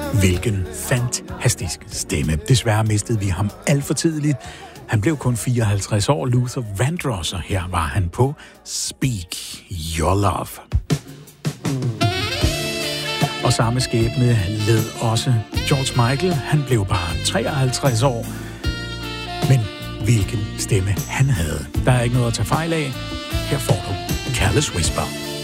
Hvilken fantastisk stemme. Desværre mistede vi ham alt for tidligt. Han blev kun 54 år, Luther Vandross, og her var han på Speak Your Love. Og samme skæbne led også George Michael. Han blev bare 53 år. Men hvilken stemme han havde. Der er ikke noget at tage fejl af. Her får du Careless Whisper.